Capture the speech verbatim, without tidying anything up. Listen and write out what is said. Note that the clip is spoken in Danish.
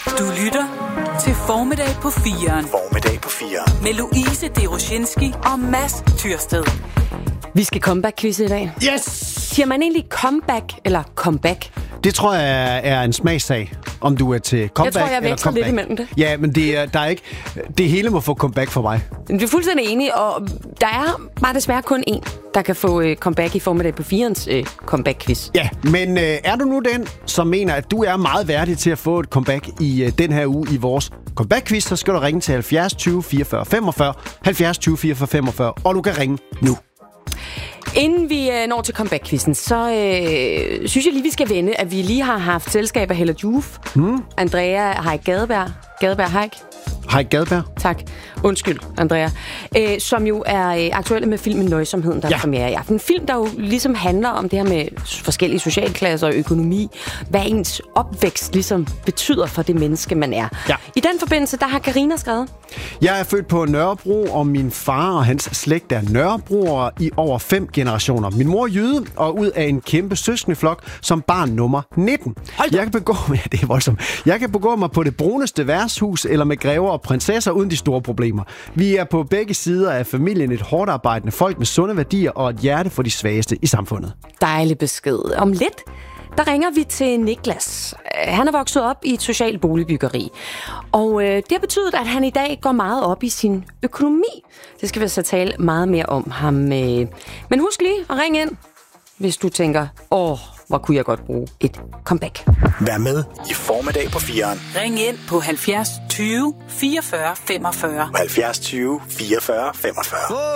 Du lytter til Formiddag på firen. Formiddag på firen. Med Louise Deroshinski og Mads Tyrsted. Vi skal comeback-quiz i dag. Yes! Siger man egentlig comeback eller comeback? Det tror jeg er en smagssag, om du er til comeback Jeg tror, jeg eller veksler comeback. lidt imellem det. Ja, men det, er, der er ikke, det hele må få comeback for mig. Vi er fuldstændig enige, og der er bare desværre kun én, der kan få øh, comeback i Formiddag på firens øh, comeback-quiz. Ja, men øh, er du nu den, som mener, at du er meget værdig til at få et comeback i øh, den her uge i vores comeback-quiz, så skal du ringe til halvfjerds tyve fireogfyrre femogfyrre, halvfjerds tyve fireogfyrre femogfyrre, og du kan ringe nu. Inden vi øh, når til comeback-quizzen, så øh, synes jeg lige, vi skal vende, at vi lige har haft selskab af Hella Juf, hmm. Andrea Haik Gadeberg, Gadeberg Haik. Haik Gadeberg. Tak. Undskyld, Andrea. Øh, som jo er øh, aktuelle med filmen Nøjsomheden, der ja. er premiere i aften. En film, der jo ligesom handler om det her med forskellige socialklasser og økonomi. Hvad ens opvækst ligesom betyder for det menneske, man er. Ja. I den forbindelse, der har Carina skrevet. Jeg er født på Nørrebro, og min far og hans slægt er Nørrebroere i over fem generationer. Min mor er jyde, og ud af en kæmpe søskendeflok som barn nummer nitten. Jeg kan begå, ja, det er voldsomt. Jeg kan begå mig på det bruneste værtshus eller med grever og prinsesser uden de store problemer. Vi er på begge sider af familien et hårdt arbejdende folk med sunde værdier og et hjerte for de svageste i samfundet. Dejlig besked. Om lidt, der ringer vi til Niklas. Han er vokset op i et socialt boligbyggeri. Og øh, det har betydet, at han i dag går meget op i sin økonomi. Det skal vi så tale meget mere om ham. Øh. Men husk lige at ringe ind, hvis du tænker, åh, hvor kunne jeg godt bruge et comeback. Vær med i Formiddag på firen. Ring ind på halvfjerds tyve fireogfyrre femogfyrre. halvfjerds tyve fireogfyrre femogfyrre.